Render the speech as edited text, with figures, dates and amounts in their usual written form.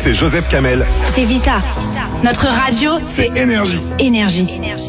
c'est Joseph Kamel. C'est Vita. Notre radio, C'est Énergie. Énergie.